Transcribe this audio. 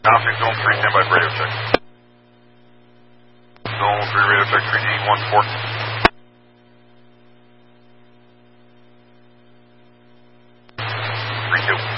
Passing zone 3, stand by for radio check. Zone 3 radio check 3814. 3-2.